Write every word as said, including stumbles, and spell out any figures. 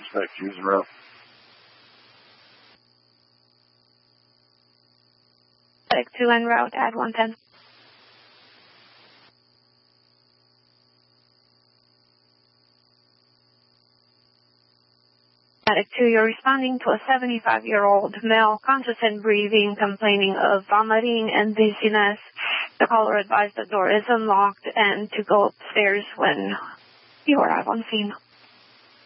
suspect using route. Medic two en route at one ten. Medic two, you're responding to a seventy-five-year-old male, conscious and breathing, complaining of vomiting and dizziness. The caller advised the door is unlocked and to go upstairs when you arrive on scene.